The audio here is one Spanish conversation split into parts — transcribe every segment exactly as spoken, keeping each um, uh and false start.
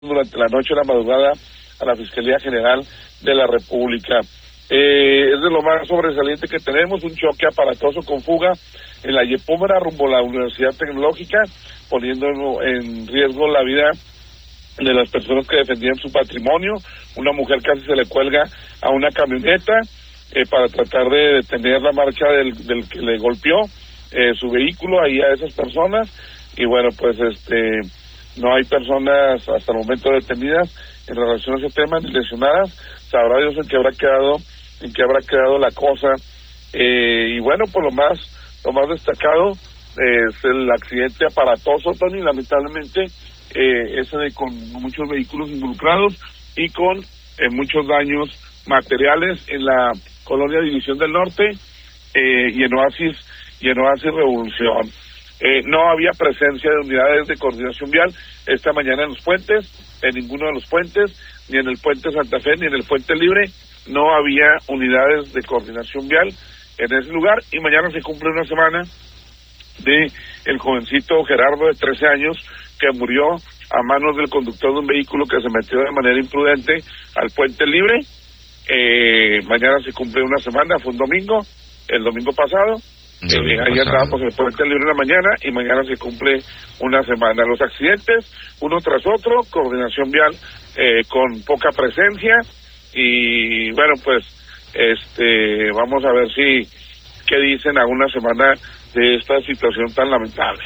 durante la noche y la madrugada a la Fiscalía General de la República. Eh, es de lo más sobresaliente que tenemos, un choque aparatoso con fuga en la Yepómera rumbo a la Universidad Tecnológica, poniendo en riesgo la vida de las personas que defendían su patrimonio. Una mujer casi se le cuelga a una camioneta eh, para tratar de detener la marcha del, del que le golpeó eh, su vehículo ahí a esas personas, y bueno, pues este no hay personas hasta el momento detenidas en relación a ese tema, ni lesionadas. Sabrá Dios en qué habrá quedado, en qué habrá quedado la cosa. Eh, y bueno, pues lo más, lo más destacado eh, es el accidente aparatoso, Tony, lamentablemente, eh, ese de con muchos vehículos involucrados y con eh, muchos daños materiales en la colonia División del Norte eh, y en Oasis, y en Oasis Revolución. Eh, no había presencia de unidades de coordinación vial esta mañana en los puentes, en ninguno de los puentes, ni en el puente Santa Fe, ni en el puente Libre, no había unidades de coordinación vial en ese lugar. Y mañana se cumple una semana de el jovencito Gerardo de trece años que murió a manos del conductor de un vehículo que se metió de manera imprudente al puente Libre. Eh, mañana se cumple una semana, fue un domingo, el domingo pasado. Eh, ahí andábamos en el puente Libre en la mañana y mañana se cumple una semana. Los accidentes, uno tras otro, coordinación vial eh, con poca presencia, y bueno, pues este vamos a ver si qué dicen a una semana de esta situación tan lamentable.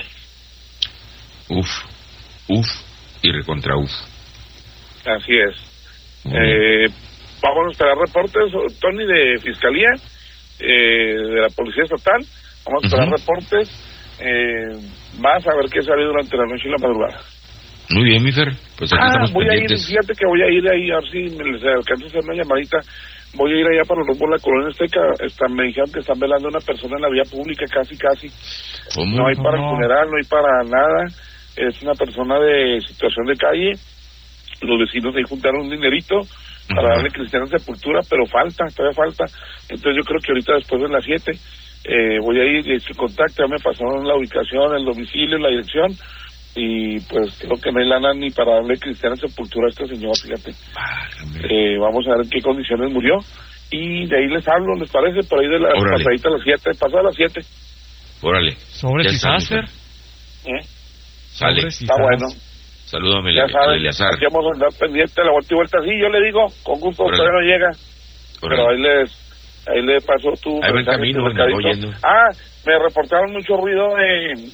Uf, uf y recontra uf. Así es. Eh, vamos a esperar reportes, Tony, de Fiscalía, eh, de la Policía Estatal. Vamos a esperar uh-huh. reportes, eh, más a ver qué sale durante la noche y la madrugada. Muy bien, mi Fer. Pues aquí ah, estamos voy pendientes. a ir, fíjate que voy a ir ahí, a ver si me les alcanza a hacer una llamadita. Voy a ir allá para rumbo a la colonia Azteca. Está, me dijeron que están velando a una persona en la vía pública, casi, casi. ¿Cómo? No hay para no. el funeral, no hay para nada. Es una persona de situación de calle. Los vecinos ahí juntaron un dinerito para uh-huh. darle cristiana sepultura, pero falta, todavía falta. Entonces yo creo que ahorita después de las siete eh, voy a ir y hecho contacto. Ya me pasaron la ubicación, el domicilio, la dirección, y pues creo que no hay lana ni para darle cristiana sepultura a este señor, fíjate. Eh, vamos a ver en qué condiciones murió y de ahí les hablo, ¿les parece? Por ahí de las pasaditas a las siete, pasadas las siete. Órale. ¿Sobre Cisácer? ¿Eh? Sale. Está bueno. Salúdame, ya saben, Eleazar. Aquí vamos a andar pendiente de la vuelta y vuelta. Sí, yo le digo, con gusto, todavía no llega. Órale. Pero ahí les, ahí le pasó tu... Ahí va el camino, me voy yendo. Ah, me reportaron mucho ruido de...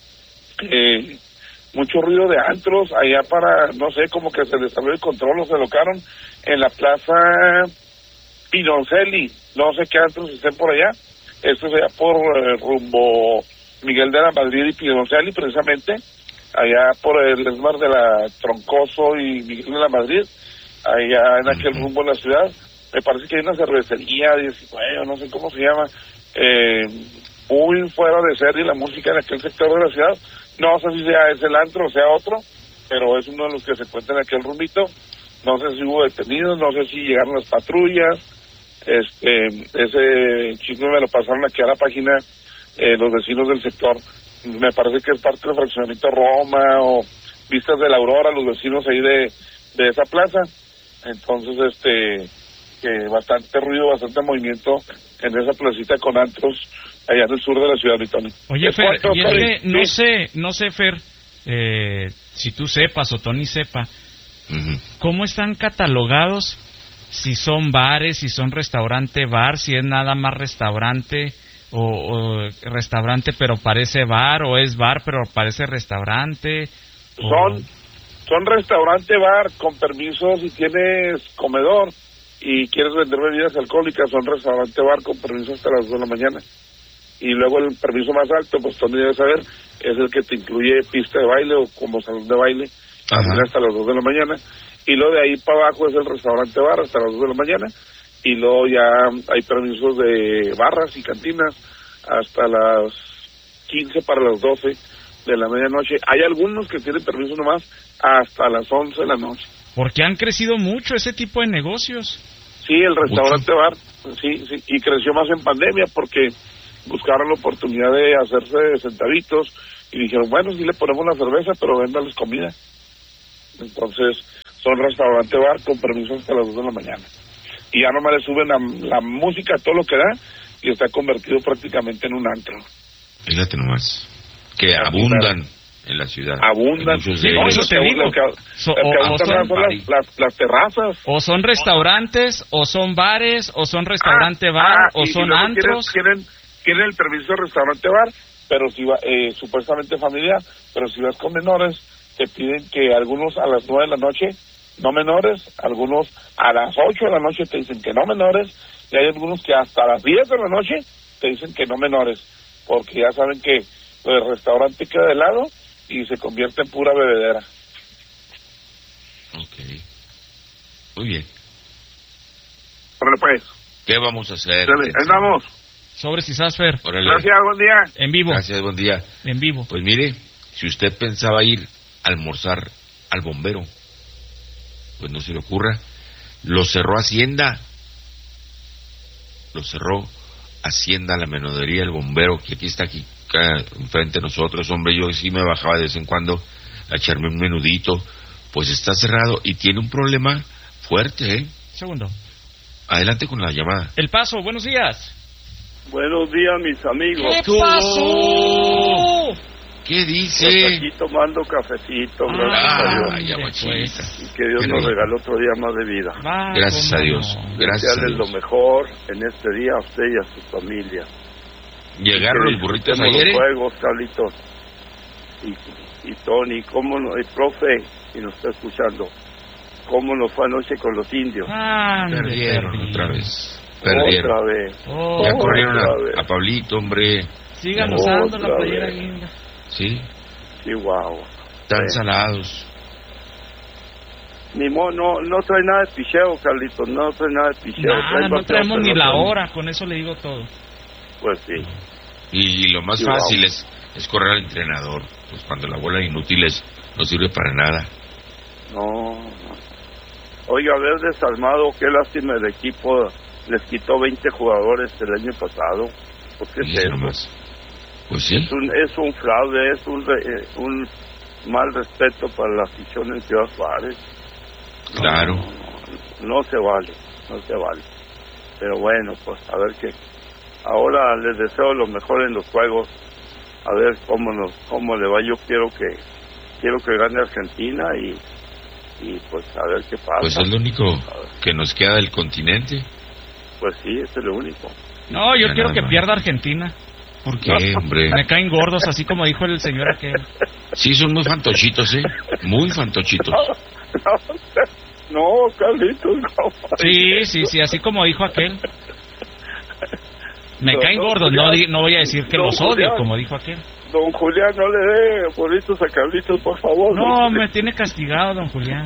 Eh, mucho ruido de antros allá para, no sé, como que se les salió el control o se locaron en la plaza Pinoncelli. No sé qué antros estén por allá. Esto es allá por eh, rumbo Miguel de la Madrid y Pinoncelli, precisamente. Allá por el esmar de la Troncoso y Miguel de la Madrid, allá en aquel rumbo de la ciudad. Me parece que hay una cervecería, diecinueve, no sé cómo se llama, eh, muy fuera de serie la música en aquel sector de la ciudad. No sé si sea ese el antro o sea otro, pero es uno de los que se encuentra en aquel rumbito. No sé si hubo detenidos, no sé si llegaron las patrullas. Este, ese chisme me lo pasaron aquí a la página eh, los vecinos del sector. Me parece que es parte del fraccionamiento Roma o Vistas de la Aurora, los vecinos ahí de, de esa plaza. Entonces, este, que bastante ruido, bastante movimiento en esa placita con antros allá en el sur de la ciudad, Tony. Oye, Fer, y es que no sé, no sé, Fer, eh, si tú sepas o Tony sepa, uh-huh. ¿cómo están catalogados? Si son bares, si son restaurante-bar, si es nada más restaurante... O, o restaurante pero parece bar, o es bar pero parece restaurante. Son o... son restaurante bar con permiso si tienes comedor y quieres vender bebidas alcohólicas. Son restaurante bar con permiso hasta las dos de la mañana, y luego el permiso más alto, pues tú debes saber, es el que te incluye pista de baile o como salón de baile hasta las dos de la mañana, y luego de ahí para abajo es el restaurante bar hasta las dos de la mañana. Y luego ya hay permisos de barras y cantinas hasta las quince para las doce de la medianoche. Hay algunos que tienen permiso nomás hasta las once de la noche. Porque han crecido mucho ese tipo de negocios. Sí, el restaurante mucho. bar, sí, sí, y creció más en pandemia porque buscaron la oportunidad de hacerse centavitos y dijeron, bueno, sí le ponemos la cerveza, pero véndales comida. Entonces, son restaurante-bar con permiso hasta las dos de la mañana. Y ya nomás le suben la, la música, todo lo que da, y está convertido prácticamente en un antro. Fíjate nomás, que abundan en la ciudad. Abundan. Sí, por eso te digo. Que, so, que o, o son, son las, las, las terrazas. O son restaurantes, o son bares, o son restaurante-bar, ah, ah, o y, son y antros. Quieren, quieren el permiso de restaurante-bar, pero si va, eh, supuestamente familiar, pero si vas con menores, te piden que algunos a las nueve de la noche, no menores, algunos a las ocho de la noche te dicen que no menores, y hay algunos que hasta las diez de la noche te dicen que no menores, porque ya saben que el restaurante queda de lado y se convierte en pura bebedera. Ok. Muy bien. Órale pues. ¿Qué vamos a hacer? Dale, ahí vamos. Sobre Cisasfer. Gracias, buen día. En vivo. Gracias, buen día. En vivo. Pues mire, si usted pensaba ir a almorzar al bombero, pues no se le ocurra. Lo cerró Hacienda. Lo cerró Hacienda, la menudería, el bombero, que aquí está aquí enfrente de nosotros. Hombre, yo sí me bajaba de vez en cuando a echarme un menudito. Pues está cerrado y tiene un problema fuerte, ¿eh? Segundo. Adelante con la llamada. El Paso, buenos días. Buenos días, mis amigos. ¿Qué pasó? ¿Qué dice? Pues aquí tomando cafecito, gracias ah, a Dios. Ya, pues. Y que Dios Pero, nos regaló otro día más de vida. Va, gracias a Dios. No. Gracias a Desearles Dios. lo mejor en este día a usted y a su familia. Llegaron los burritos ayer, los ¿eh? juegos, Carlitos. Y, y Tony, ¿cómo no? Y profe, y nos está escuchando. ¿Cómo nos fue anoche con los indios? Ah, Perdieron perdí. otra vez. Perdieron. Otra vez. Oh, Ya corrieron otra vez. a, a Pablito, hombre. sigan No, usando la otra playera vez. guinda. Sí, Sí, wow. tan Sí. salados. Ni mo, no, no trae nada de picheo, Carlitos, no trae nada de picheo. Nada, trae no bateo, traemos pero ni no la trae- hora, con eso le digo todo. Pues sí. Y, y lo más Sí, fácil wow. es, es correr al entrenador. Pues cuando la bola inútil es, no sirve para nada. No, no. Oiga, haber desarmado, qué lástima el equipo, les quitó veinte jugadores el año pasado. ¿Por qué es Fíjese eso? nomás. Pues sí. Es un, es un fraude, es un, re- eh, un mal respeto para la afición en Ciudad Juárez. No, Claro. No, no, no se vale, no se vale. Pero bueno, pues a ver qué. Ahora les deseo lo mejor en los juegos. A ver cómo nos, cómo le va. Yo quiero que, quiero que gane Argentina y, y pues a ver qué pasa. Pues es lo único A ver. que nos queda del continente. Pues sí, eso es lo único. No, yo Ya quiero nada que más. pierda Argentina. ¿Por qué, hombre? Me caen gordos, así como dijo el señor aquel. Sí, son muy fantochitos, ¿eh? Muy fantochitos. No, Carlitos, no. Sí, sí, sí, así como dijo aquel. Me No, caen no, gordos, no, Julián. di- no voy a decir que No, los odio, Julián. como dijo aquel. Don Julián, no le dé burritos a Carlitos, por favor. No, don me tiene castigado, don Julián.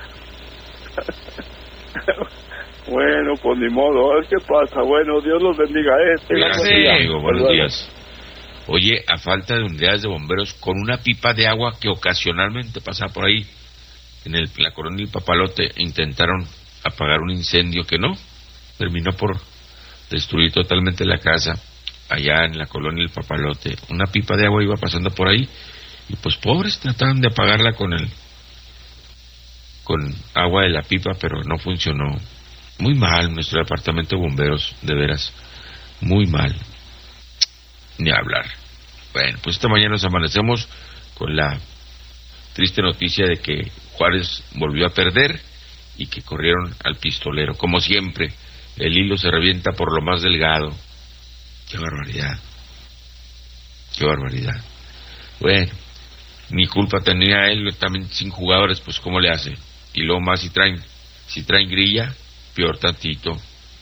Bueno, pues ni modo, a ver qué pasa. Bueno, Dios los bendiga. Este, Gracias, Sí. amigo. Buenos Hasta días. Oye, a falta de unidades de bomberos, con una pipa de agua que ocasionalmente pasa por ahí, en el, la Colonia del Papalote, intentaron apagar un incendio que no, terminó por destruir totalmente la casa, allá en la Colonia del Papalote. Una pipa de agua iba pasando por ahí, y pues pobres trataron de apagarla con el, con agua de la pipa, pero no funcionó. Muy mal nuestro departamento de bomberos, de veras, muy mal. Ni hablar. Bueno, pues esta mañana nos amanecemos con la triste noticia de que Juárez volvió a perder y que corrieron al pistolero. Como siempre, el hilo se revienta por lo más delgado. Qué barbaridad. Qué barbaridad. Bueno, ni culpa tenía él, también sin jugadores, pues cómo le hace. Y luego más si traen, si traen grilla, peor tantito.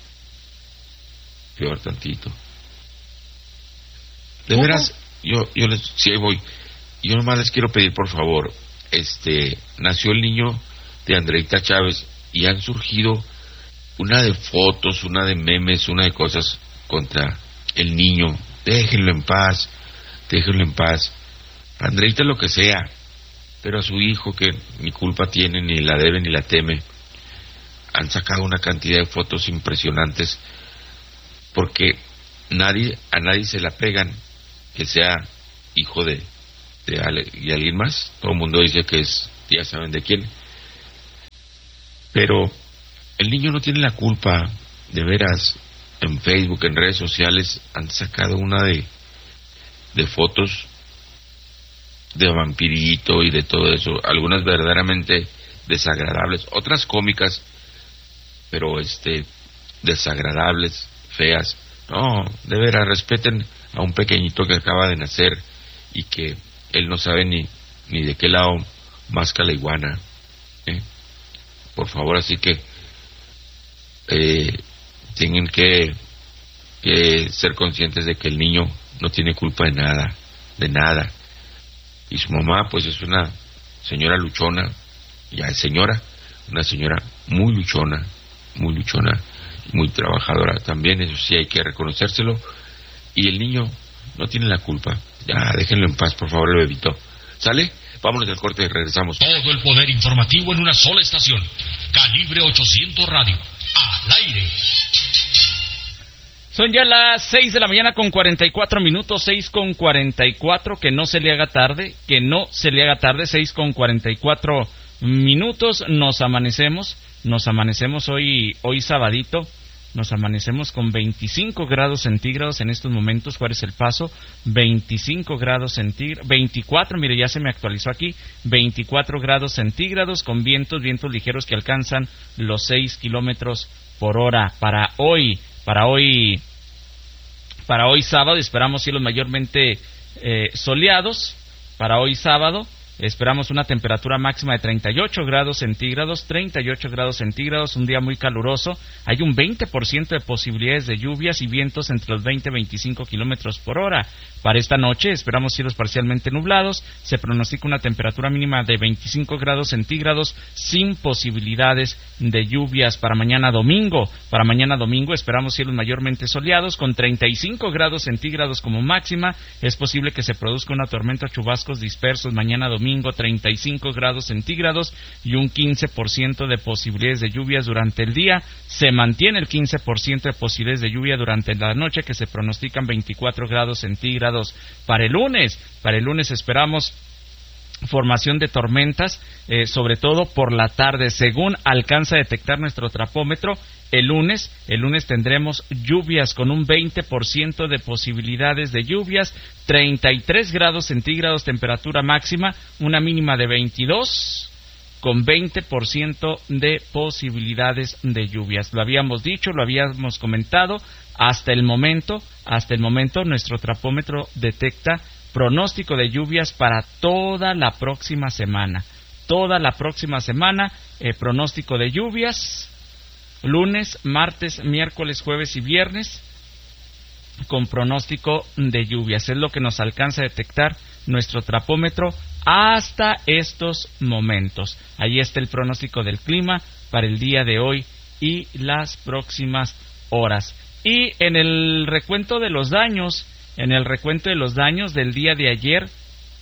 Peor tantito. De ¿Cómo? veras, yo, yo les, sí, ahí voy. Yo nomás les quiero pedir, por favor, este, nació el niño de Andreita Chávez y han surgido una de fotos, una de memes, una de cosas contra el niño. Déjenlo en paz, déjenlo en paz. Andreita lo que sea, pero a su hijo, que ni culpa tiene, ni la debe, ni la teme, han sacado una cantidad de fotos impresionantes porque nadie, a nadie se la pegan que sea hijo de, de Ale, y alguien más. Todo el mundo dice que es, ya saben de quién. Pero el niño no tiene la culpa, de veras. En Facebook, en redes sociales, han sacado una de, de fotos de vampirito y de todo eso, algunas verdaderamente desagradables, otras cómicas, pero este desagradables, feas. No, de veras, respeten a un pequeñito que acaba de nacer y que él no sabe ni ni de qué lado masca la iguana, ¿eh? Por favor, así que eh, tienen que, que ser conscientes de que el niño no tiene culpa de nada, de nada. Y su mamá, pues, es una señora luchona, ya es señora, una señora muy luchona, muy luchona, muy trabajadora también, eso sí hay que reconocérselo. Y el niño no tiene la culpa. Ya, déjenlo en paz, por favor, el bebito. ¿Sale? Vámonos al corte y regresamos. Todo el poder informativo en una sola estación. Calibre ochocientos Radio. Al aire. Son ya las seis de la mañana con cuarenta y cuatro minutos, seis con cuarenta y cuatro, que no se le haga tarde, que no se le haga tarde, seis con cuarenta y cuatro minutos, nos amanecemos, nos amanecemos hoy, hoy sabadito, nos amanecemos con veinticinco grados centígrados en estos momentos. Juárez El Paso, veinticinco grados centígrados, veinticuatro, mire, ya se me actualizó aquí, veinticuatro grados centígrados, con vientos, vientos ligeros que alcanzan los seis kilómetros por hora. Para hoy, para hoy, para hoy sábado, esperamos cielos mayormente eh, soleados. Para hoy sábado esperamos una temperatura máxima de treinta y ocho grados centígrados, treinta y ocho grados centígrados, un día muy caluroso. Hay un veinte por ciento de posibilidades de lluvias y vientos entre los veinte y veinticinco kilómetros por hora. Para esta noche esperamos cielos parcialmente nublados, se pronostica una temperatura mínima de veinticinco grados centígrados sin posibilidades de lluvias. Para mañana domingo, para mañana domingo esperamos cielos mayormente soleados con treinta y cinco grados centígrados como máxima. Es posible que se produzca una tormenta o chubascos dispersos mañana domingo, treinta y cinco grados centígrados y un quince por ciento de posibilidades de lluvias durante el día. Se mantiene el quince por ciento de posibilidades de lluvia durante la noche, que se pronostican veinticuatro grados centígrados. Para el lunes, para el lunes esperamos formación de tormentas, eh, sobre todo por la tarde, según alcanza a detectar nuestro trapómetro. El lunes, el lunes tendremos lluvias con un veinte por ciento de posibilidades de lluvias, treinta y tres grados centígrados temperatura máxima, una mínima de veintidós, con veinte por ciento de posibilidades de lluvias. Lo habíamos dicho, lo habíamos comentado, hasta el momento, hasta el momento nuestro trapómetro detecta pronóstico de lluvias para toda la próxima semana. Toda la próxima semana, eh, pronóstico de lluvias, lunes, martes, miércoles, jueves y viernes, con pronóstico de lluvias. Es lo que nos alcanza a detectar nuestro trapómetro hasta estos momentos. Ahí está el pronóstico del clima para el día de hoy y las próximas horas. Y en el recuento de los daños, en el recuento de los daños del día de ayer,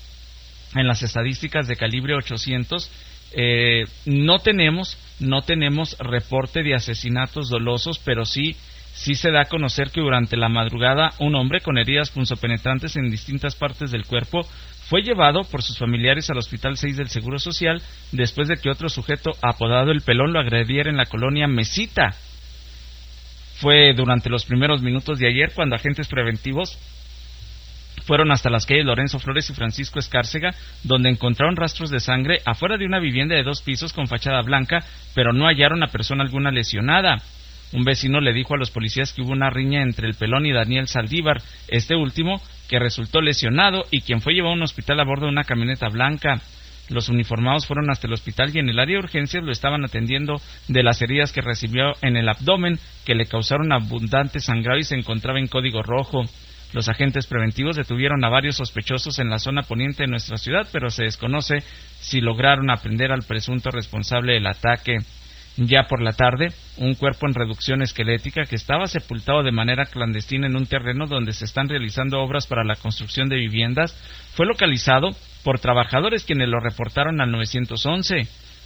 en las estadísticas de calibre ochocientos, eh, no tenemos, no tenemos reporte de asesinatos dolosos, pero sí, sí se da a conocer que durante la madrugada un hombre con heridas punzopenetrantes en distintas partes del cuerpo fue llevado por sus familiares al Hospital seis del Seguro Social después de que otro sujeto apodado El Pelón lo agrediera en la colonia Mesita. Fue durante los primeros minutos de ayer cuando agentes preventivos fueron hasta las calles Lorenzo Flores y Francisco Escárcega, donde encontraron rastros de sangre afuera de una vivienda de dos pisos con fachada blanca, pero no hallaron a persona alguna lesionada. Un vecino le dijo a los policías que hubo una riña entre El Pelón y Daniel Saldívar, este último que resultó lesionado y quien fue llevado a un hospital a bordo de una camioneta blanca. Los uniformados fueron hasta el hospital y en el área de urgencias lo estaban atendiendo de las heridas que recibió en el abdomen, que le causaron abundante sangrado y se encontraba en código rojo. Los agentes preventivos detuvieron a varios sospechosos en la zona poniente de nuestra ciudad, pero se desconoce si lograron aprender al presunto responsable del ataque. Ya por la tarde, un cuerpo en reducción esquelética que estaba sepultado de manera clandestina en un terreno donde se están realizando obras para la construcción de viviendas fue localizado por trabajadores quienes lo reportaron al nueve once.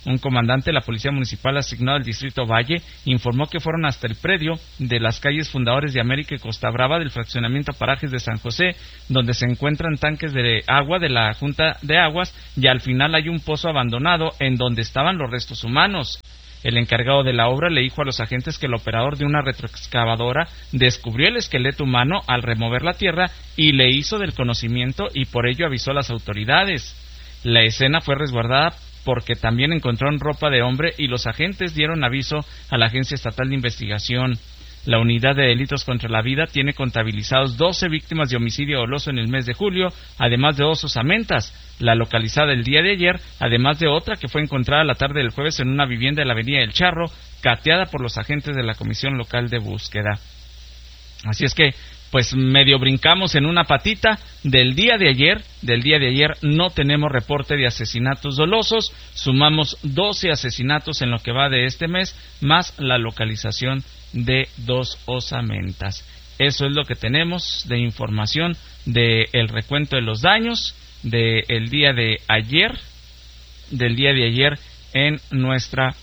Un comandante de la Policía Municipal asignado al Distrito Valle informó que fueron hasta el predio de las calles Fundadores de América y Costa Brava del fraccionamiento Parajes de San José, donde se encuentran tanques de agua de la Junta de Aguas, y al final hay un pozo abandonado en donde estaban los restos humanos. El encargado de la obra le dijo a los agentes que el operador de una retroexcavadora descubrió el esqueleto humano al remover la tierra y le hizo del conocimiento, y por ello avisó a las autoridades. La escena fue resguardada porque también encontraron ropa de hombre y los agentes dieron aviso a la Agencia Estatal de Investigación. La Unidad de Delitos contra la Vida tiene contabilizados doce víctimas de homicidio doloso en el mes de julio, además de dos osamentas, la localizada el día de ayer, además de otra que fue encontrada la tarde del jueves en una vivienda de la Avenida del Charro, cateada por los agentes de la Comisión Local de Búsqueda. Así es que, pues medio brincamos en una patita. Del día de ayer, del día de ayer no tenemos reporte de asesinatos dolosos, sumamos doce asesinatos en lo que va de este mes, más la localización de dos osamentas. Eso es lo que tenemos de información del recuento de los daños del día de ayer, del día de ayer en nuestra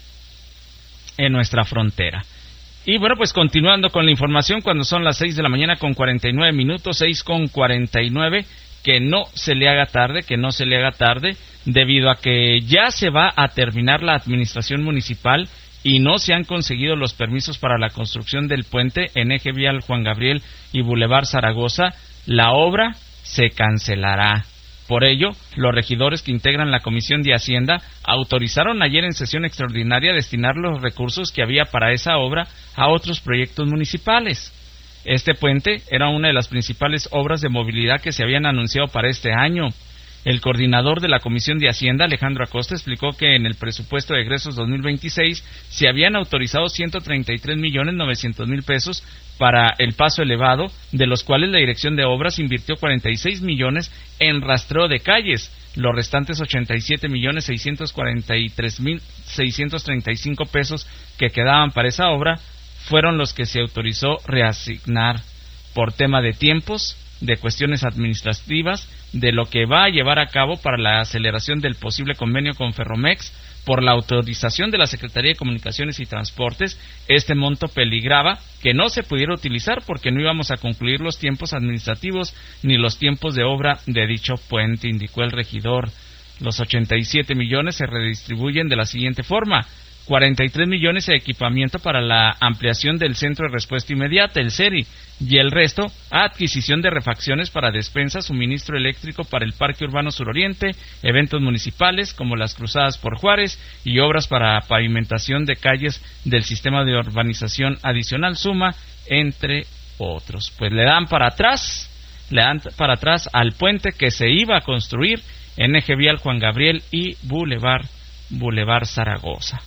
en nuestra frontera. Y bueno, pues continuando con la información, cuando son las seis de la mañana con cuarenta y nueve minutos, seis con cuarenta y nueve, que no se le haga tarde, que no se le haga tarde, debido a que ya se va a terminar la administración municipal y no se han conseguido los permisos para la construcción del puente en eje vial Juan Gabriel y Boulevard Zaragoza, la obra se cancelará. Por ello, los regidores que integran la Comisión de Hacienda autorizaron ayer en sesión extraordinaria destinar los recursos que había para esa obra a otros proyectos municipales. Este puente era una de las principales obras de movilidad que se habían anunciado para este año. El coordinador de la Comisión de Hacienda, Alejandro Acosta, explicó que en el presupuesto de egresos dos mil veintiséis se habían autorizado ciento treinta y tres millones novecientos mil pesos para el paso elevado, de los cuales la Dirección de Obras invirtió cuarenta y seis millones en rastreo de calles. Los restantes ochenta y siete millones seiscientos cuarenta y tres mil seiscientos treinta y cinco pesos que quedaban para esa obra fueron los que se autorizó reasignar por tema de tiempos, de cuestiones administrativas, de lo que va a llevar a cabo para la aceleración del posible convenio con Ferromex, por la autorización de la Secretaría de Comunicaciones y Transportes. Este monto peligraba que no se pudiera utilizar porque no íbamos a concluir los tiempos administrativos ni los tiempos de obra de dicho puente, indicó el regidor. Los ochenta y siete millones se redistribuyen de la siguiente forma: cuarenta y tres millones de equipamiento para la ampliación del Centro de Respuesta Inmediata, el C E R I, y el resto a adquisición de refacciones para despensa, suministro eléctrico para el Parque Urbano Suroriente, eventos municipales como las Cruzadas por Juárez y obras para pavimentación de calles del sistema de urbanización adicional Suma, entre otros. Pues le dan para atrás, le dan para atrás al puente que se iba a construir en eje vial Juan Gabriel y Boulevard, Boulevard Zaragoza.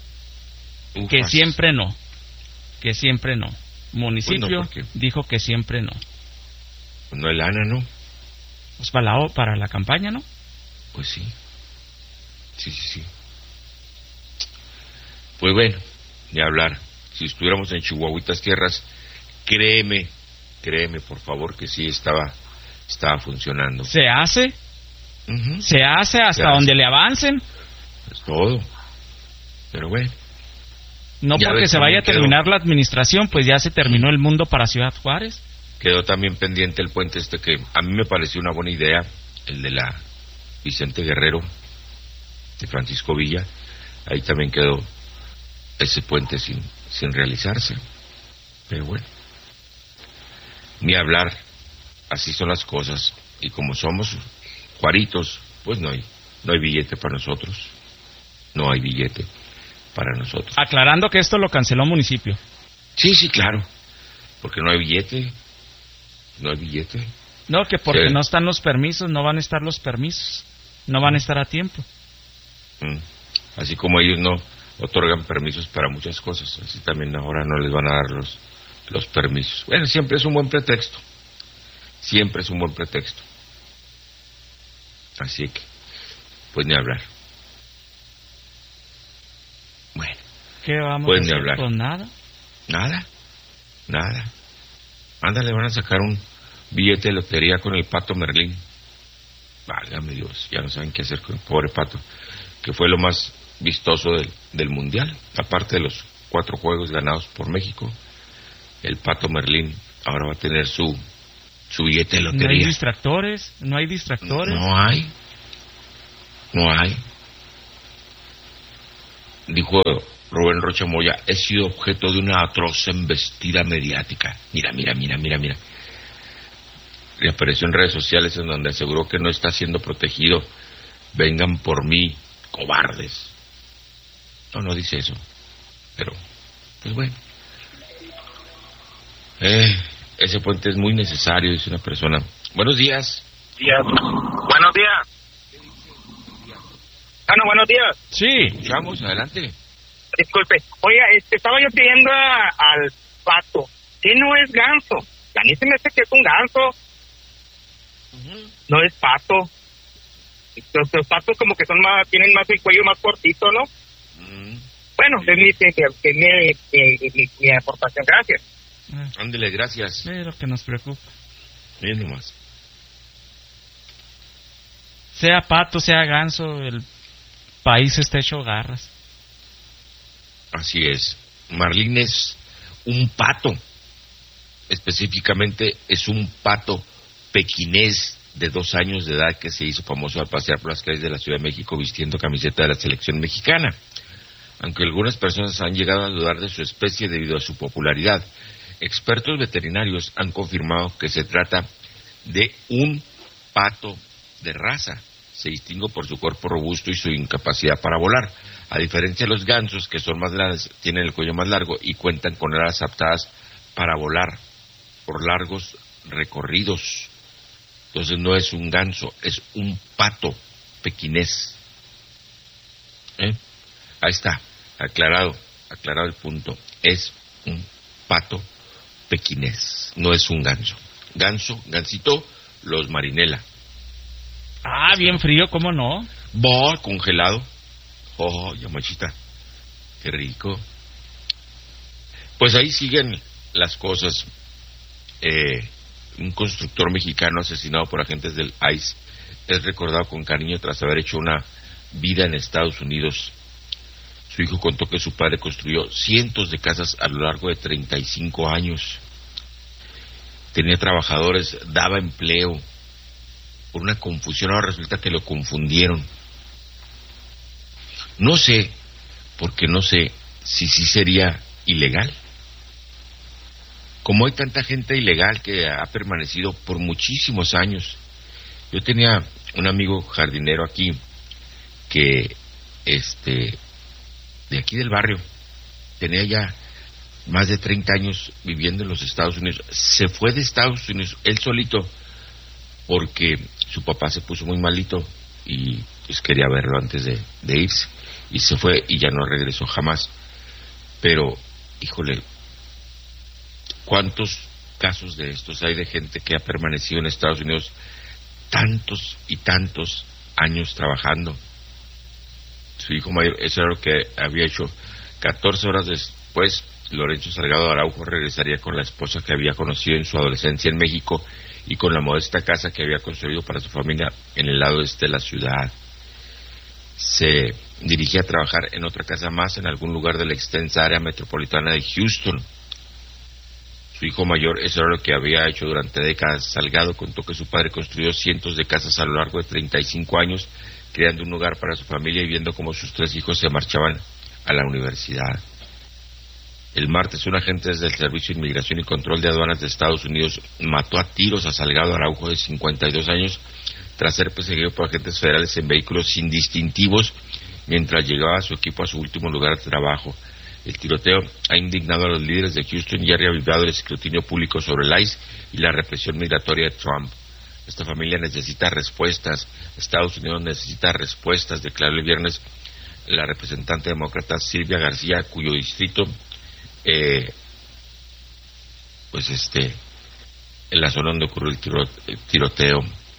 Ufas. Que siempre no, que siempre no. Municipio pues no, dijo que siempre no. Pues no hay lana, ¿no? Pues para la, para la campaña, ¿no? Pues sí. Sí, sí, sí. Pues bueno, ni hablar. Si estuviéramos en Chihuahuitas Tierras, créeme, créeme, por favor, que sí estaba, estaba funcionando. ¿Se hace? Uh-huh. ¿Se hace hasta Se donde hace. Le avancen? Es todo. Pero bueno. No porque se vaya a terminar quedó, la administración, pues ya se terminó el mundo para Ciudad Juárez. Quedó también pendiente el puente este que a mí me pareció una buena idea, el de la Vicente Guerrero, de Francisco Villa. Ahí también quedó ese puente sin, sin realizarse. Pero bueno, ni hablar, así son las cosas. Y como somos juaritos, pues no hay, no hay billete para nosotros. No hay billete para nosotros. Aclarando que esto lo canceló municipio. Sí, sí, claro. Porque no hay billete. No hay billete. No, que porque sí. no están los permisos, no van a estar los permisos. No van a estar a tiempo. Mm. Así como ellos no otorgan permisos para muchas cosas, así también ahora no les van a dar los, los permisos. Bueno, siempre es un buen pretexto. Siempre es un buen pretexto. Así que, pues ni hablar. Bueno. ¿Qué vamos pues a hacer hablar. con nada? Nada, nada. Ándale, van a sacar un billete de lotería con el Pato Merlín. Válgame Dios, ya no saben qué hacer con el pobre Pato, que fue lo más vistoso del, del Mundial, aparte de los cuatro juegos ganados por México. El Pato Merlín ahora va a tener su su billete de lotería. ¿No hay distractores? ¿No hay distractores? No hay. No hay. Dijo Rubén Rocha Moya, he sido objeto de una atroz embestida mediática. Mira, mira, mira, mira, mira. Le apareció en redes sociales en donde aseguró que no está siendo protegido. Vengan por mí, cobardes. No, no dice eso. Pero, pues bueno. Eh, ese puente es muy necesario, dice una persona. Buenos días. días. Buenos días. Ah, no, buenos días. Sí. Escuchamos, adelante. Disculpe. Oiga, este, estaba yo pidiendo a, al pato. ¿Qué no es ganso? A mí se me hace que es un ganso. Uh-huh. No es pato. Los, los patos como que son más, tienen más el cuello más cortito, ¿no? Uh-huh. Bueno, es mi, mi, mi, mi, mi aportación. Gracias. Ah. Ándele, gracias. Es lo que nos preocupa. Bien nomás. Sea pato, sea ganso, el país está hecho garras. Así es. Marlín es un pato. Específicamente es un pato pequinés de dos años de edad que se hizo famoso al pasear por las calles de la Ciudad de México vistiendo camiseta de la selección mexicana. Aunque algunas personas han llegado a dudar de su especie debido a su popularidad, expertos veterinarios han confirmado que se trata de un pato de raza. Se distingue por su cuerpo robusto y su incapacidad para volar. A diferencia de los gansos, que son más grandes, tienen el cuello más largo y cuentan con alas adaptadas para volar por largos recorridos. Entonces no es un ganso, es un pato pequinés. ¿Eh? Ahí está, aclarado, aclarado el punto. Es un pato pequinés, no es un ganso. Ganso, gansito, los marinela. Ah, bien frío, ¿cómo no? Bo, congelado. Oh, ya machita, qué rico. Pues ahí siguen las cosas. Eh, un constructor mexicano asesinado por agentes del I C E es recordado con cariño tras haber hecho una vida en Estados Unidos. Su hijo contó que su padre construyó cientos de casas a lo largo de treinta y cinco años. Tenía trabajadores, daba empleo. Por una confusión, ahora resulta que lo confundieron. No sé, porque no sé si sí sería ilegal. Como hay tanta gente ilegal que ha permanecido por muchísimos años. Yo tenía un amigo jardinero aquí, que, este, de aquí del barrio, tenía ya más de treinta años viviendo en los Estados Unidos. Se fue de Estados Unidos, él solito, porque su papá se puso muy malito y pues quería verlo antes de, de irse, y se fue y ya no regresó jamás. Pero, híjole, ¿cuántos casos de estos hay de gente que ha permanecido en Estados Unidos tantos y tantos años trabajando? Su hijo mayor, eso era lo que había hecho. catorce horas después, Lorenzo Salgado Araujo regresaría con la esposa que había conocido en su adolescencia en México y con la modesta casa que había construido para su familia en el lado este de la ciudad. Se dirigía a trabajar en otra casa más en algún lugar de la extensa área metropolitana de Houston. Su hijo mayor, eso era lo que había hecho durante décadas. Salgado contó que su padre construyó cientos de casas a lo largo de treinta y cinco años, creando un hogar para su familia y viendo cómo sus tres hijos se marchaban a la universidad. El martes, un agente desde el Servicio de Inmigración y Control de Aduanas de Estados Unidos mató a tiros a Salgado Araujo, de cincuenta y dos años, tras ser perseguido por agentes federales en vehículos sin distintivos mientras llegaba su equipo a su último lugar de trabajo. El tiroteo ha indignado a los líderes de Houston y ha reavivado el escrutinio público sobre el I C E y la represión migratoria de Trump. Esta familia necesita respuestas. Estados Unidos necesita respuestas, declaró el viernes la representante demócrata Silvia García, cuyo distrito, eh, pues este, en la zona donde ocurrió el, tiro, el tiroteo.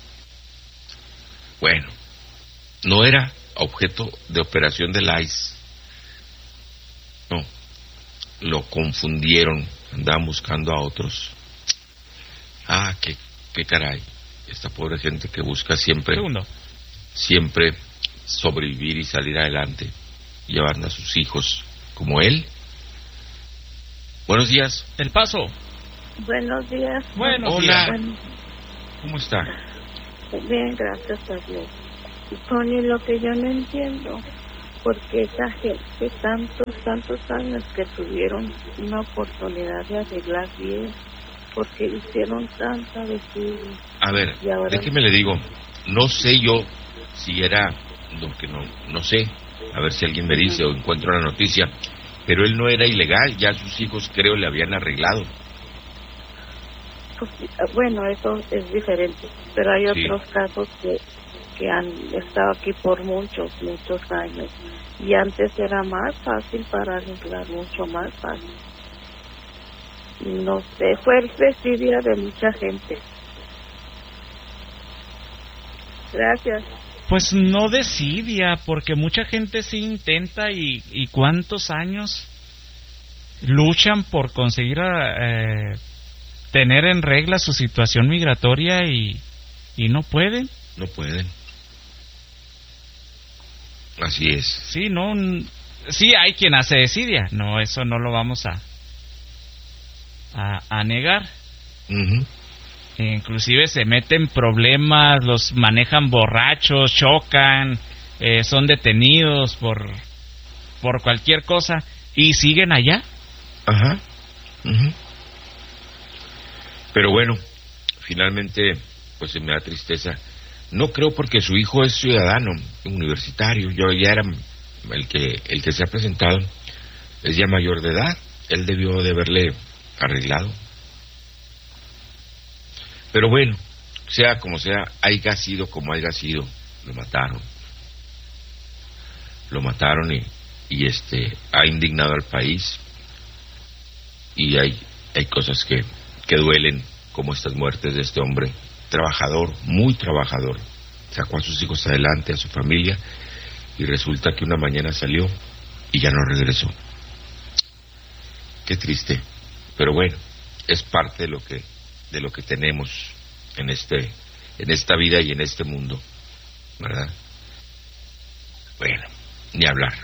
Bueno, no era objeto de operación del I C E. No, lo confundieron, andaban buscando a otros. Ah, qué, qué caray, esta pobre gente que busca siempre, Segundo. siempre sobrevivir y salir adelante. llevando a sus hijos como él. Buenos días. El Paso. Buenos días. Buenos Hola. días. Bueno, ¿Cómo está? bien, gracias a Dios. Tony, lo que yo no entiendo, porque esa gente, tantos, tantos años que tuvieron una oportunidad de arreglar bien, porque hicieron tanta desidia. A ver, Y ahora- déjeme le digo, no sé yo si era, lo que no, no sé, a ver si alguien me dice o encuentro la noticia, pero él no era ilegal, ya sus hijos creo le habían arreglado. Pues, bueno, eso es diferente, pero hay Sí. otros casos que, que han estado aquí por muchos, muchos años. Y antes era más fácil para arreglar, mucho más fácil. No sé, fue el desidia de mucha gente. Gracias. Pues no desidia, porque mucha gente sí intenta y, y cuántos años luchan por conseguir eh, tener en regla su situación migratoria y, y no pueden. No pueden. Así es. Sí, no, n- sí hay quien hace desidia, no, eso no lo vamos a a, a negar. Ujú. Inclusive se meten problemas, los manejan borrachos, chocan, eh, son detenidos por por cualquier cosa y siguen allá. Ajá. Ujú. Pero bueno, finalmente, pues se me da tristeza. No creo porque su hijo es ciudadano universitario. Yo ya era el que el que se ha presentado, es ya mayor de edad. Él debió de haberle arreglado. Pero bueno, sea como sea, haya sido como haya sido, lo mataron. Lo mataron y, y este ha indignado al país. Y hay hay cosas que, que duelen, como estas muertes de este hombre trabajador, muy trabajador. Sacó a sus hijos adelante, a su familia, y resulta que una mañana salió y ya no regresó. Qué triste, pero bueno, es parte de lo que de lo que tenemos en este en esta vida y en este mundo, ¿verdad? Bueno, ni hablar.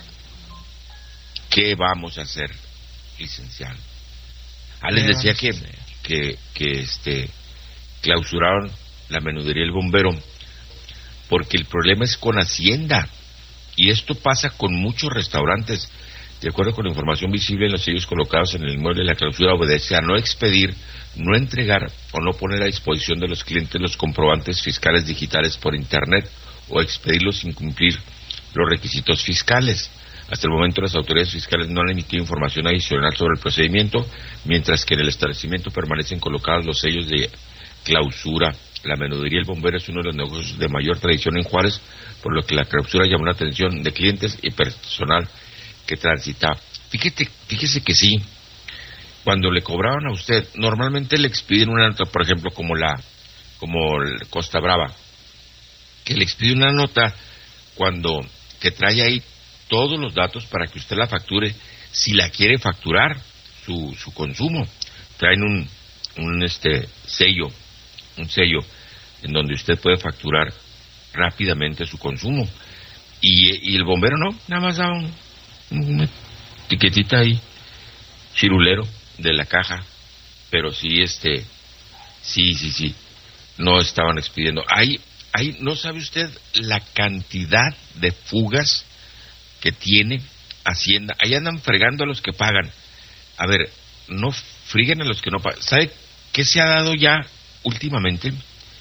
¿Qué vamos a hacer, licenciado? Ah, les ¿Qué decía vamos a que, hacer? que que este clausuraron la menudería El Bombero porque el problema es con Hacienda, y esto pasa con muchos restaurantes. De acuerdo con la información visible en los sellos colocados en el inmueble, la clausura obedece a no expedir, no entregar o no poner a disposición de los clientes los comprobantes fiscales digitales por internet o expedirlos sin cumplir los requisitos fiscales. Hasta el momento las autoridades fiscales no han emitido información adicional sobre el procedimiento, mientras que en el establecimiento permanecen colocados los sellos de clausura. La menudería El Bombero es uno de los negocios de mayor tradición en Juárez, por lo que la clausura llamó la atención de clientes y personal que transita. Fíjate, fíjese que sí, cuando le cobraban a usted, normalmente le expiden una nota, por ejemplo, como la, como el Costa Brava, que le expide una nota cuando, que trae ahí todos los datos para que usted la facture, si la quiere facturar, su, su consumo. Traen un, un este sello, un sello en donde usted puede facturar rápidamente su consumo. Y, y el bombero no, nada más da un, una etiquetita ahí, chirulero de la caja, pero sí, este, sí, sí, sí, no estaban expidiendo. Hay, hay, ¿no sabe usted la cantidad de fugas que tiene Hacienda? Ahí andan fregando a los que pagan. A ver, no friguen a los que no pagan. ¿Sabe qué se ha dado ya últimamente?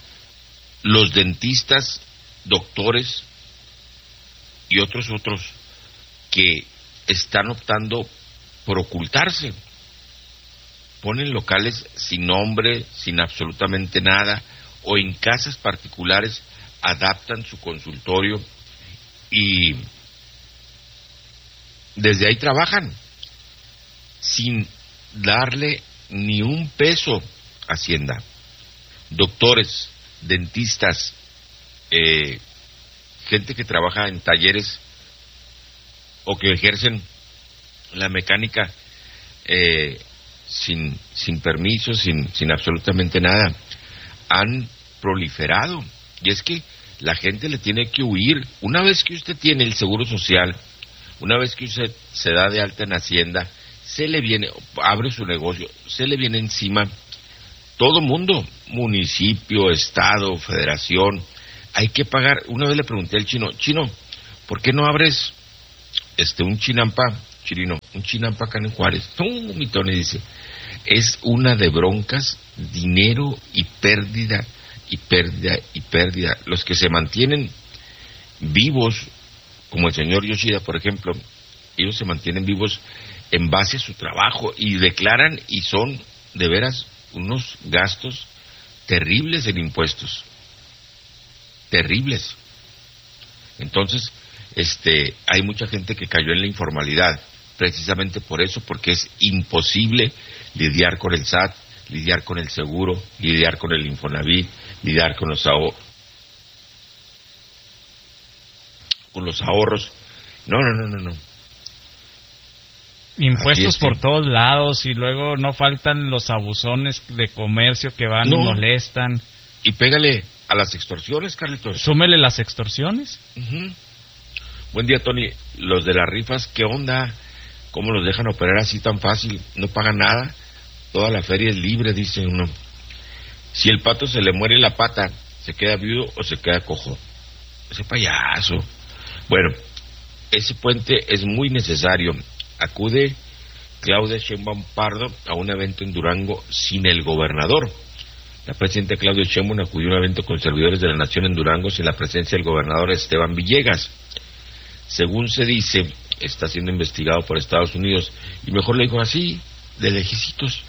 Los dentistas, doctores y otros otros que están optando por ocultarse. Ponen locales sin nombre, sin absolutamente nada, o en casas particulares adaptan su consultorio y desde ahí trabajan sin darle ni un peso a Hacienda. Doctores, dentistas, eh, gente que trabaja en talleres o que ejercen la mecánica eh, sin sin permiso, sin sin absolutamente nada, han proliferado. Y es que la gente le tiene que huir. Una vez que usted tiene el seguro social, Una vez que usted se da de alta en Hacienda, se le viene, abre su negocio, se le viene encima todo mundo, municipio, estado, federación, hay que pagar. Una vez le pregunté al chino, chino, ¿por qué no abres este un chinampa, chirino, un chinampa acá en Juárez? No, mi Tony dice, es una de broncas, dinero y pérdida, y pérdida, y pérdida. Los que se mantienen vivos, como el señor Yoshida, por ejemplo, ellos se mantienen vivos en base a su trabajo y declaran y son de veras unos gastos terribles en impuestos, terribles. Entonces, este, hay mucha gente que cayó en la informalidad, precisamente por eso, porque es imposible lidiar con el S A T, lidiar con el seguro, lidiar con el Infonavit, lidiar con los ahorros, con los ahorros. No, no, no, no, no. Impuestos por todos lados y luego no faltan los abusones de comercio que van no. y molestan. Y pégale a las extorsiones, Carlitos. Súmele las extorsiones. Uh-huh. Buen día, Tony. Los de las rifas, ¿qué onda? ¿Cómo los dejan operar así tan fácil? No pagan nada. Toda la feria es libre, dice uno. Si el pato se le muere la pata, ¿se queda viudo o se queda cojo? Ese payaso. Bueno, ese puente es muy necesario. Acude Claudia Sheinbaum Pardo a un evento en Durango sin el gobernador. La presidenta Claudia Sheinbaum acudió a un evento con servidores de la Nación en Durango sin la presencia del gobernador Esteban Villegas. Según se dice, está siendo investigado por Estados Unidos. Y mejor le dijo así, de lejecitos.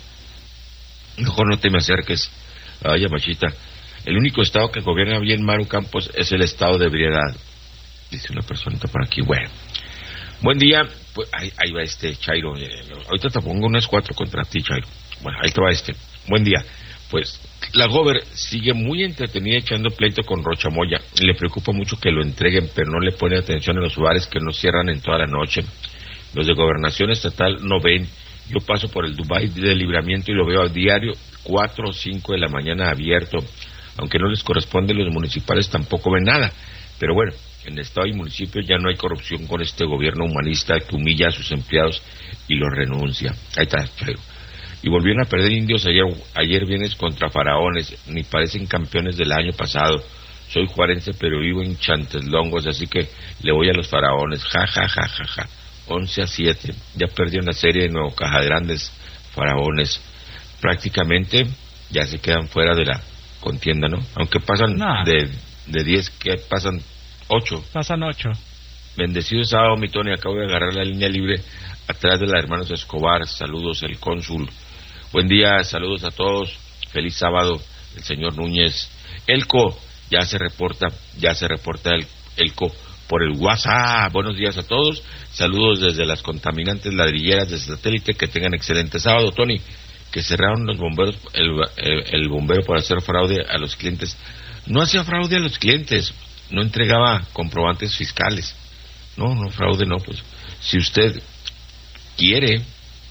Mejor no te me acerques. Ay, machita. El único estado que gobierna bien Maru Campos es el estado de ebriedad. Dice una personita por aquí. Bueno. Buen día. Pues ahí, ahí va este Chairo. Eh, ahorita te pongo unas cuatro contra ti, Chairo. Bueno, ahí te va este. Buen día. Pues la Gober sigue muy entretenida echando pleito con Rocha Moya. Le preocupa mucho que lo entreguen, pero no le pone atención a los bares que no cierran en toda la noche. Los de Gobernación Estatal no ven. Yo paso por el Dubai de Libramiento y lo veo a diario, cuatro o cinco de la mañana abierto. Aunque no les corresponde, los municipales tampoco ven nada. Pero bueno, en el estado y municipio ya no hay corrupción con este gobierno humanista que humilla a sus empleados y los renuncia. Ahí está, Chairo. Y volvieron a perder indios ayer, ayer viernes contra faraones, ni parecen campeones del año pasado. Soy juarense pero vivo en Chanteslongos, así que le voy a los faraones. Ja, ja, ja, ja, ja. once a siete. Ya perdió una serie de Nuevo Caja Grandes, faraones. Prácticamente ya se quedan fuera de la contienda, ¿no? Aunque pasan nah. de de diez, que pasan ocho. Pasan ocho. Bendecido sábado, mi Tony. Acabo de agarrar la línea libre atrás de la hermanos Escobar. Saludos, el cónsul. Buen día, saludos a todos. Feliz sábado, el señor Núñez. Elco, ya se reporta, ya se reporta el Elco por el WhatsApp. Buenos días a todos. Saludos desde las contaminantes ladrilleras de satélite. Que tengan excelente sábado, Tony. Que cerraron los bomberos, el, el, el bombero por hacer fraude a los clientes. No hacía fraude a los clientes, no entregaba comprobantes fiscales. No, no, fraude no, pues. Si usted quiere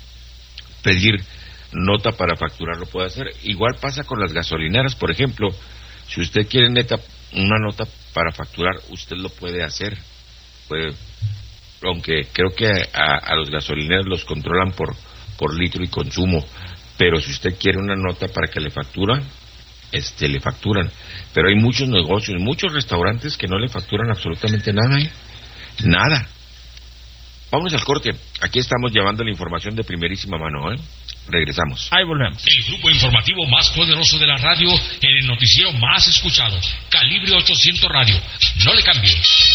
pedir nota para facturar, lo puede hacer. Igual pasa con las gasolineras, por ejemplo. Si usted quiere neta una nota para facturar, usted lo puede hacer. Puede, aunque creo que a, a los gasolineros los controlan por, por litro y consumo. Pero si usted quiere una nota para que le facturan, este, le facturan. Pero hay muchos negocios, muchos restaurantes que no le facturan absolutamente nada, ¿eh? Nada. Vamos al corte. Aquí estamos llevando la información de primerísima mano, ¿eh? Regresamos. Ahí volvemos. El grupo informativo más poderoso de la radio en el noticiero más escuchado. Calibre ochocientos Radio. No le cambie.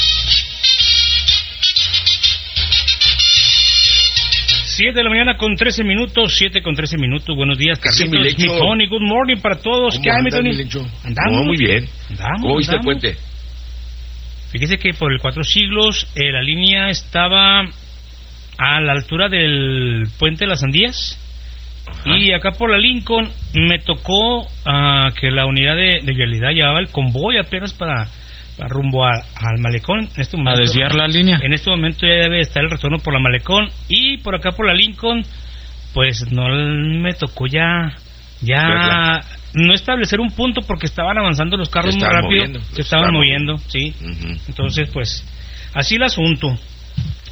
Siete de la mañana con trece minutos, siete con trece minutos. Buenos días, Carlitos, mi Tony, good morning para todos. ¿Qué hay, mi Tony? Andamos. No, muy bien. Andamos, ¿Cómo viste el puente? Fíjese que por el Cuatro Siglos eh, la línea estaba a la altura del puente de las Sandías. Ajá. Y acá por la Lincoln me tocó uh, que la unidad de, de vialidad llevaba el convoy apenas para... rumbo a, al malecón. En este momento, a desviar la línea. En este momento ya debe estar el retorno por la malecón y por acá por la Lincoln, pues no me tocó ya ya no establecer un punto porque estaban avanzando los carros muy rápido, moviendo, se estaban moviendo, moviendo, sí. Uh-huh. Entonces, pues así el asunto.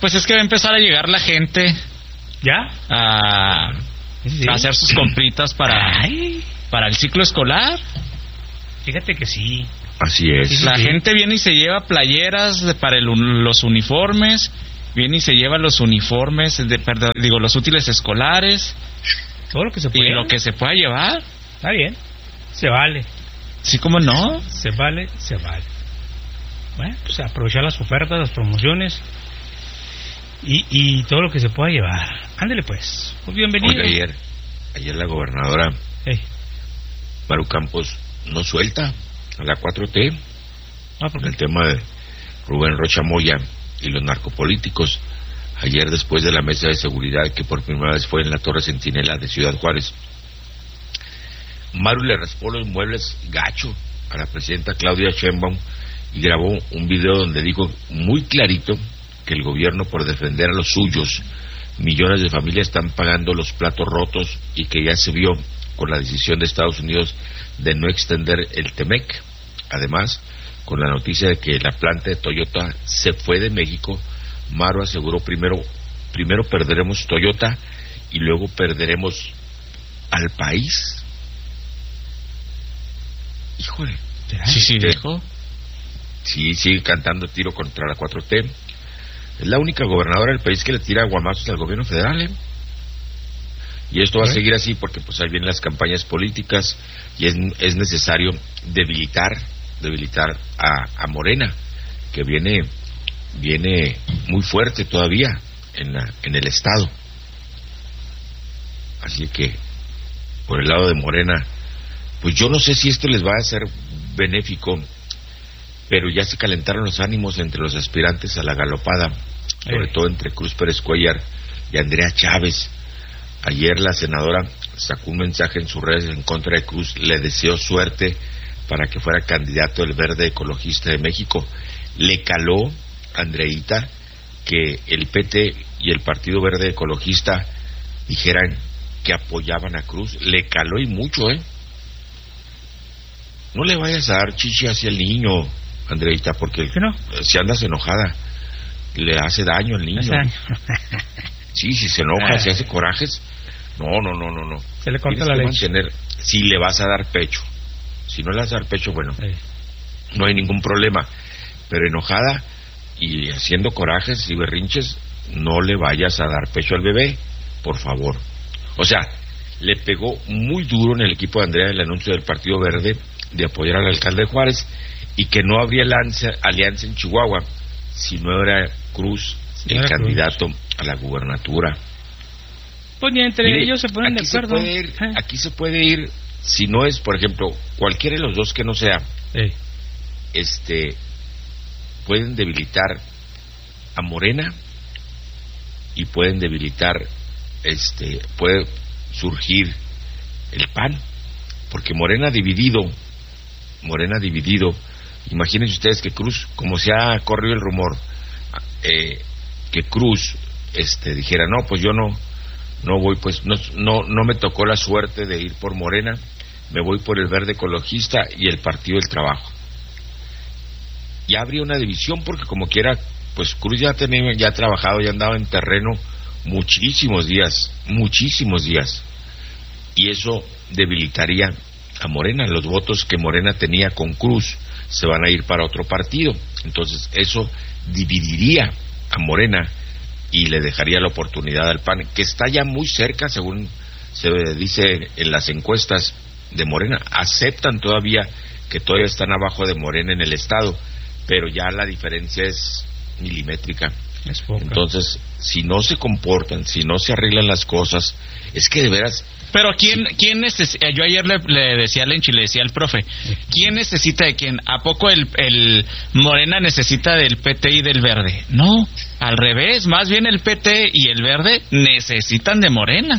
Pues es que va a empezar a llegar la gente. ¿Ya? A, ¿Sí? a hacer sus compritas para, para el ciclo escolar. Fíjate que sí. Así es. La sí. gente viene y se lleva playeras de, para el, los uniformes, viene y se lleva los uniformes, de, perdón, digo, los útiles escolares. Todo lo que se pueda. Y lo que se pueda llevar. Está bien. Se vale. Sí, ¿cómo no? Se vale, se vale. Bueno, pues aprovechar las ofertas, las promociones y, y todo lo que se pueda llevar. Ándele pues. Pues bienvenido. Oiga, ayer, ayer la gobernadora hey. Maru Campos no suelta a la cuatro T ah, ¿por qué? el tema de Rubén Rocha Moya y los narcopolíticos. Ayer, después de la mesa de seguridad que por primera vez fue en la Torre Centinela de Ciudad Juárez, Maru le raspó los muebles gacho a la presidenta Claudia Sheinbaum y grabó un video donde dijo muy clarito que el gobierno, por defender a los suyos, millones de familias están pagando los platos rotos y que ya se vio con la decisión de Estados Unidos de no extender el Temec. Además, con la noticia de que la planta de Toyota se fue de México, Maru aseguró primero, primero perderemos Toyota y luego perderemos al país. Híjole. Sí, sí, dijo. Sí, sigue cantando tiro contra la cuatro T. Es la única gobernadora del país que le tira guamazos al gobierno federal, ¿eh? Y esto va a seguir así porque pues ahí vienen las campañas políticas y es, es necesario debilitar, debilitar a, a Morena, que viene, viene muy fuerte todavía en la, en el estado. Así que por el lado de Morena, pues yo no sé si esto les va a ser benéfico, pero ya se calentaron los ánimos entre los aspirantes a la galopada, sobre todo entre Cruz Pérez Cuellar y Andrea Chávez. Ayer la senadora sacó un mensaje en sus redes en contra de Cruz, le deseó suerte para que fuera candidato del Verde Ecologista de México. Le caló, Andreita, que el P T y el Partido Verde Ecologista dijeran que apoyaban a Cruz. Le caló y mucho, ¿eh? No le vayas a dar chichi hacia el niño, Andreita, porque no? si andas enojada, le hace daño al niño. Sí, si se enoja, ah. si hace corajes, no, no, no, no, no. Se le corta la leche. Mantener, si le vas a dar pecho, si no le vas a dar pecho, bueno, sí. no hay ningún problema, pero enojada y haciendo corajes y berrinches, no le vayas a dar pecho al bebé, por favor. O sea, le pegó muy duro en el equipo de Andrea el anuncio del Partido Verde de apoyar al alcalde de Juárez y que no habría alianza, alianza en Chihuahua si no era Cruz el era candidato Cruz. a la gubernatura. Pues ni entre Mire, ellos se ponen de acuerdo. Se ir, ¿eh? Aquí se puede ir, si no es, por ejemplo, cualquiera de los dos que no sea, ¿Eh? este, pueden debilitar a Morena y pueden debilitar, este, puede surgir el P A N, porque Morena dividido, Morena dividido, imagínense ustedes que Cruz, como se ha corrido el rumor, eh, que Cruz, este, dijera no, pues yo no, no voy, pues no, no, no me tocó la suerte de ir por Morena, me voy por el Verde Ecologista y el Partido del Trabajo. Ya habría una división porque como quiera, pues Cruz ya tenía, ya ha trabajado, ya andaba en terreno muchísimos días, muchísimos días, y eso debilitaría a Morena. Los votos que Morena tenía con Cruz se van a ir para otro partido, entonces eso dividiría a Morena y le dejaría la oportunidad al P A N, que está ya muy cerca, según se dice en las encuestas de Morena. Aceptan todavía que todavía están abajo de Morena en el estado, pero ya la diferencia es milimétrica. Es poca. Entonces, si no se comportan, si no se arreglan las cosas, es que de veras. Pero quién, quién necesita, yo ayer le, le decía a Lenchi, le decía al profe, ¿quién necesita de quién? ¿A poco el, el Morena necesita del P T y del Verde? No, al revés, más bien el P T y el Verde necesitan de Morena.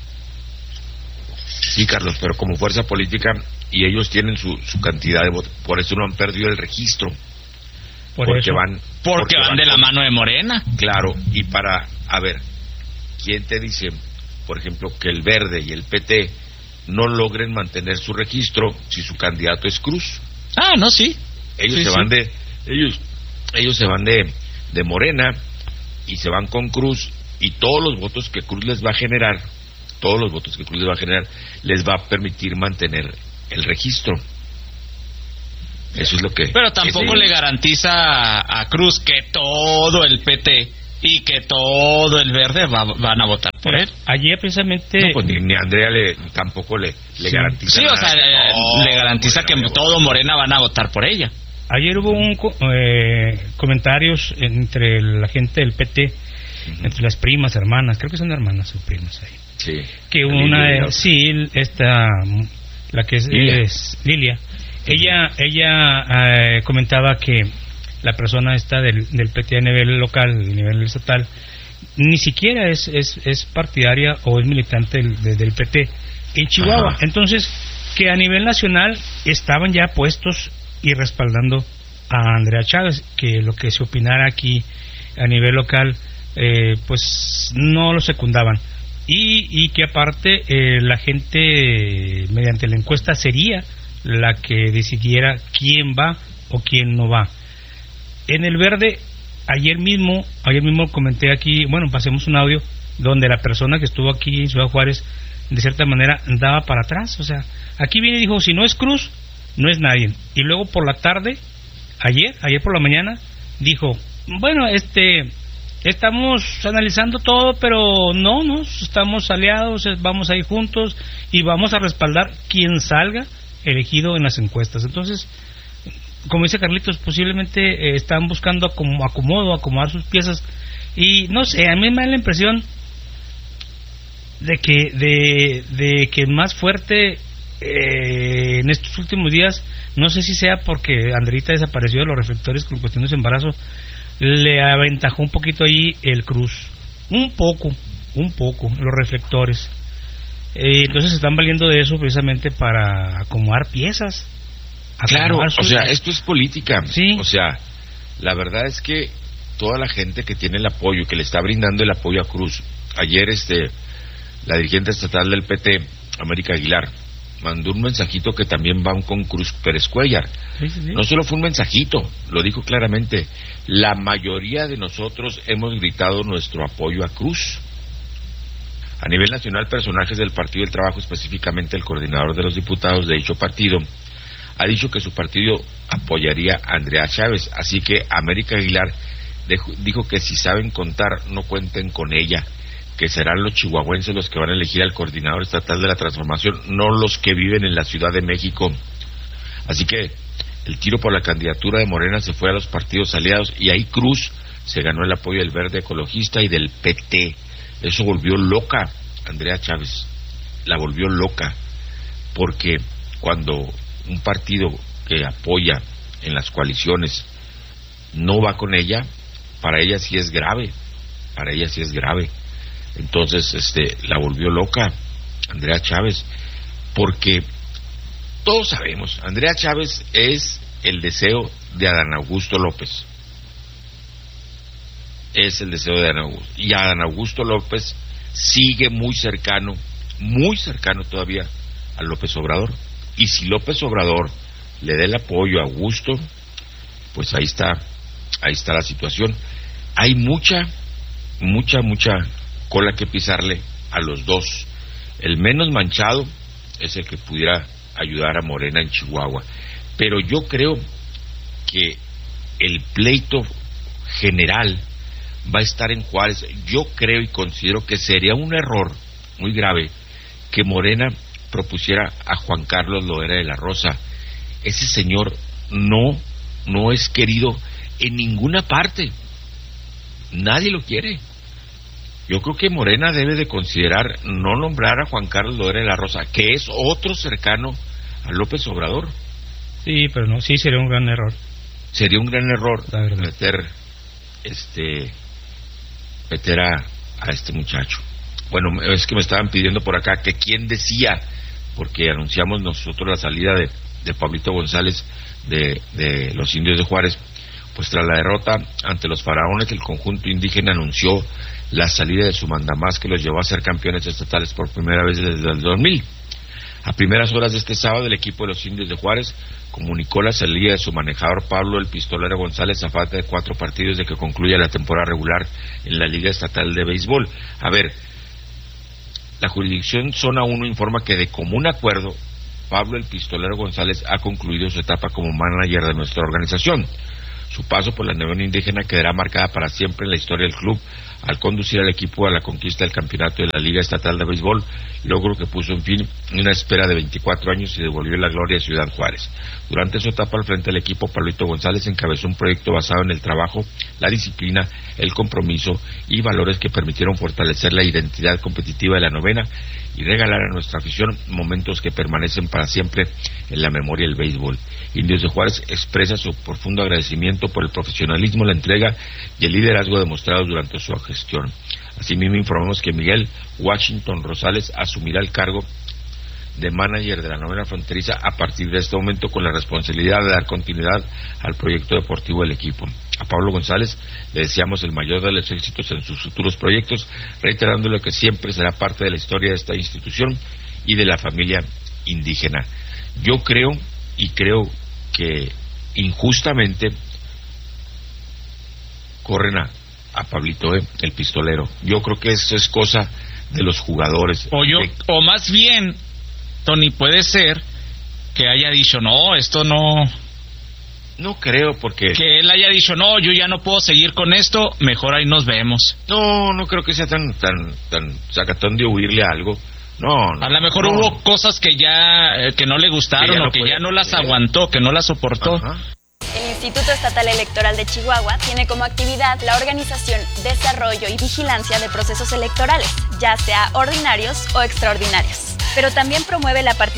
Sí, Carlos, pero como fuerza política, y ellos tienen su, su cantidad de votos, por eso no han perdido el registro. Por porque eso. van porque, porque van, van de la mano de Morena. Claro, y para, a ver, ¿quién te dice, por ejemplo, que el Verde y el P T no logren mantener su registro si su candidato es Cruz? Ah, no, sí. Ellos sí, se sí. van de, ellos, ellos se van de, de Morena y se van con Cruz, y todos los votos que Cruz les va a generar, todos los votos que Cruz les va a generar, les va a permitir mantener el registro. Eso es lo que... Pero tampoco le garantiza a, a Cruz que todo el P T y que todo el Verde va, van a votar por él. Ayer precisamente... No, pues ni, ni Andrea le, tampoco le, le sí. garantiza Sí, nada. o sea, le, oh, le garantiza Morena que todo Morena van a votar por ella. Ayer hubo un eh, comentarios entre la gente del P T, uh-huh. entre las primas, hermanas, creo que son hermanas o primas ahí. Sí. Que una, eh, sí, esta, la que es Lilia, es Lilia. Ella, ella eh, comentaba que la persona esta del, del P T a nivel local, a nivel estatal, ni siquiera es, es, es partidaria o es militante del, de, del P T en Chihuahua. Ajá. Entonces, que a nivel nacional estaban ya puestos y respaldando a Andrea Chávez, que lo que se opinara aquí a nivel local, eh, pues no lo secundaban. Y, y que aparte eh, la gente, mediante la encuesta, sería la que decidiera quién va o quién no va. En el Verde, ayer mismo, ayer mismo comenté aquí, bueno, pasemos un audio donde la persona que estuvo aquí en Ciudad Juárez, de cierta manera, daba para atrás. O sea, aquí viene y dijo, si no es Cruz, no es nadie. Y luego por la tarde, ayer, ayer por la mañana, dijo, bueno, este, estamos analizando todo, pero no, no, estamos aliados, vamos a ir juntos y vamos a respaldar quien salga elegido en las encuestas. Entonces, como dice Carlitos, posiblemente eh, están buscando acom- acomodo, acomodar sus piezas, y no sé, a mí me da la impresión de que de, de que más fuerte eh, en estos últimos días, no sé si sea porque Andreita desapareció de los reflectores con cuestiones de embarazo, le aventajó un poquito ahí el Cruz, un poco, un poco, los reflectores. Eh, entonces se están valiendo de eso precisamente para acomodar piezas. Claro, acomodar sus... o sea, esto es política. Sí. O sea, la verdad es que toda la gente que tiene el apoyo, que le está brindando el apoyo a Cruz, ayer este, la dirigente estatal del P T, América Aguilar, mandó un mensajito que también van con Cruz Pérez Cuellar. Sí, sí, sí. No solo fue un mensajito, lo dijo claramente. La mayoría de nosotros hemos gritado nuestro apoyo a Cruz. A nivel nacional, personajes del Partido del Trabajo, específicamente el coordinador de los diputados de dicho partido, ha dicho que su partido apoyaría a Andrea Chávez. Así que América Aguilar dejo, dijo que si saben contar, no cuenten con ella, que serán los chihuahuenses los que van a elegir al coordinador estatal de la transformación, no los que viven en la Ciudad de México. Así que el tiro por la candidatura de Morena se fue a los partidos aliados, y ahí Cruz se ganó el apoyo del Verde Ecologista y del P T. Eso volvió loca a Andrea Chávez, la volvió loca, porque cuando un partido que apoya en las coaliciones no va con ella, para ella sí es grave, para ella sí es grave. Entonces, este, la volvió loca Andrea Chávez, porque todos sabemos, Andrea Chávez es el deseo de Adán Augusto López. Es el deseo de Adán Augusto. Y Adán Augusto López sigue muy cercano, muy cercano todavía a López Obrador. Y si López Obrador le da el apoyo a Augusto, pues ahí está, ahí está la situación. Hay mucha, mucha, mucha cola que pisarle a los dos. El menos manchado es el que pudiera ayudar a Morena en Chihuahua. Pero yo creo que el pleito general va a estar en Juárez. Yo creo y considero que sería un error muy grave que Morena propusiera a Juan Carlos Loera de la Rosa. Ese señor no, no es querido en ninguna parte. Nadie lo quiere. Yo creo que Morena debe de considerar no nombrar a Juan Carlos Loera de la Rosa, que es otro cercano a López Obrador. Sí, pero no, sí sería un gran error. Sería un gran error meter este meter a, a este muchacho. Bueno, es que me estaban pidiendo por acá que quién decía, porque anunciamos nosotros la salida de, de Pablito González de, de los indios de Juárez. Pues tras la derrota ante los faraones, el conjunto indígena anunció la salida de su mandamás, que los llevó a ser campeones estatales por primera vez desde el dos mil. A primeras horas de este sábado, el equipo de los Indios de Juárez comunicó la salida de su manejador Pablo el Pistolero González a falta de cuatro partidos de que concluya la temporada regular en la Liga Estatal de Béisbol. A ver, la jurisdicción Zona uno informa que de común acuerdo, Pablo el Pistolero González ha concluido su etapa como manager de nuestra organización. Su paso por la Nevada Indígena quedará marcada para siempre en la historia del club al conducir al equipo a la conquista del campeonato de la Liga Estatal de Béisbol, logro que puso en fin una espera de veinticuatro años y devolvió la gloria a Ciudad Juárez. Durante su etapa al frente del equipo, Pablito González encabezó un proyecto basado en el trabajo, la disciplina, el compromiso y valores que permitieron fortalecer la identidad competitiva de la novena y regalar a nuestra afición momentos que permanecen para siempre en la memoria del béisbol. Indios de Juárez expresa su profundo agradecimiento por el profesionalismo, la entrega y el liderazgo demostrados durante su gestión. Asimismo, informamos que Miguel Washington Rosales asumirá el cargo de manager de la novena fronteriza a partir de este momento, con la responsabilidad de dar continuidad al proyecto deportivo del equipo. A Pablo González le deseamos el mayor de los éxitos en sus futuros proyectos, reiterándole que siempre será parte de la historia de esta institución y de la familia indígena. Yo creo y creo que injustamente corren a, a Pablito, eh, el pistolero. Yo creo que eso es cosa de los jugadores. O yo, de... o más bien, Tony, puede ser que haya dicho, no, esto no... No creo, porque... Que él haya dicho, no, yo ya no puedo seguir con esto, mejor ahí nos vemos. No, no creo que sea tan tan tan sacatón de huirle a algo. No, no. A lo mejor no. hubo cosas que ya eh, que no le gustaron, que no o que puede, ya no las aguantó, que no las soportó. Ajá. El Instituto Estatal Electoral de Chihuahua tiene como actividad la organización, desarrollo y vigilancia de procesos electorales, ya sea ordinarios o extraordinarios. Pero también promueve la participación